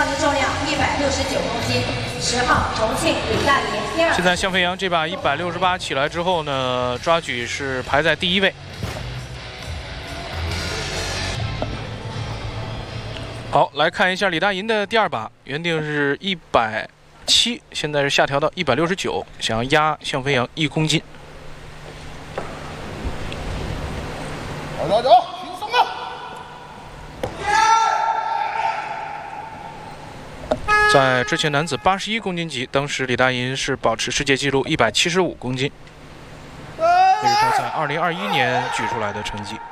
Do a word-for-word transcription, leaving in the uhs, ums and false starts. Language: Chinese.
杠铃重量一百六十九公斤，十号重庆李大爷第二。 现在向飞扬这把一百六十八起来之后呢，抓举是排在第一位。好，来看一下李大银的第二把，原定是一百七，现在是下调到一百六十九，想要压向飞扬一公斤。 走走走，轻松啊！ 在之前男子八十一公斤级，当时李大银是保持世界纪录一百七十五公斤，这是他在二零二一年举出来的成绩。